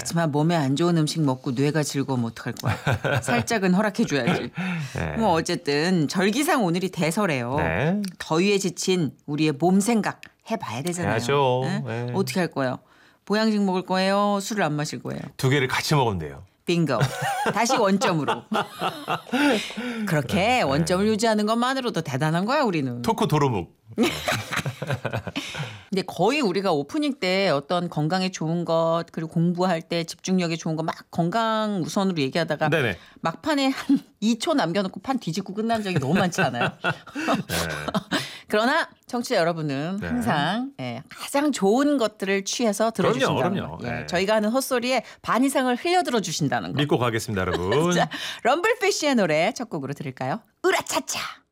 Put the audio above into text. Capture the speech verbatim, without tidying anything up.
하지만 몸에 안 좋은 음식 먹고 뇌가 즐거우면 어떡할 거야. 살짝은 허락해줘야지. 네. 뭐 어쨌든 절기상 오늘이 대설이에요. 네. 더위에 지친 우리의 몸 생각 해봐야 되잖아요. 해야죠. 네? 네. 어떻게 할 거예요? 보양식 먹을 거예요? 술을 안 마실 거예요? 두 개를 같이 먹으면 돼요. 빙고. 다시 원점으로. 그렇게 원점을 유지하는 것만으로도 대단한 거야 우리는. 토크 도루묵. 근데 거의 우리가 오프닝 때 어떤 건강에 좋은 것 그리고 공부할 때 집중력에 좋은 거 막 건강 우선으로 얘기하다가 네네. 막판에 한 이 초 남겨놓고 판 뒤집고 끝난 적이 너무 많지 않아요? 네. 그러나 청취자 여러분은 네. 항상 예, 가장 좋은 것들을 취해서 들어주신다는 그럼요, 거. 그럼요. 예, 네. 저희가 하는 헛소리에 반 이상을 흘려들어 주신다는 거. 믿고 가겠습니다, 여러분. 자, 럼블피쉬의 노래 첫 곡으로 들을까요? 으라차차.